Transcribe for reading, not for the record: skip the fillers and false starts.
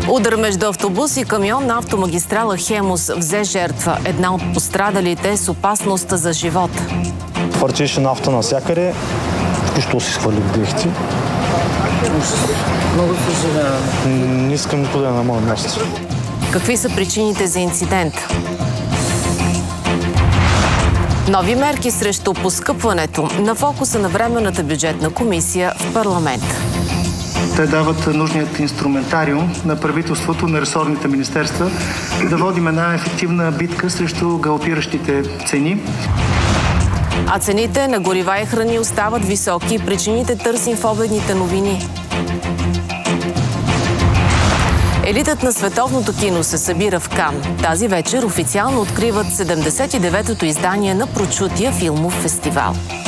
Удар между автобус и камион на автомагистрала Хемус взе жертва. Една от пострадалите с опасност за живот. Фърчеше нафта навсякъде. Току-що си свалих дрехите. Много съжалявам. Не искам никъде на моя място. Какви са причините за инцидент? Нови мерки срещу поскъпването на фокуса на Временната бюджетна комисия в парламент. Те дават нужният инструментариум на правителството, на ресорните министерства да водим една ефективна битка срещу галопиращите цени. А цените на горива и храни остават високи. Причините търсим в обедните новини. Елитът на световното кино се събира в Кан. Тази вечер официално откриват 79-то издание на прочутия филмов фестивал.